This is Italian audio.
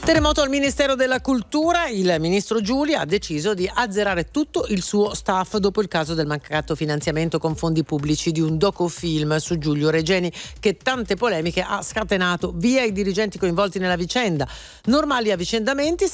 Terremoto al Ministero della Cultura, il ministro Giulia ha deciso di azzerare tutto il suo staff dopo il caso del mancato finanziamento con fondi pubblici di un docufilm su Giulio Regeni che tante polemiche ha scatenato. Via i dirigenti coinvolti nella vicenda. Normali avvicendamenti,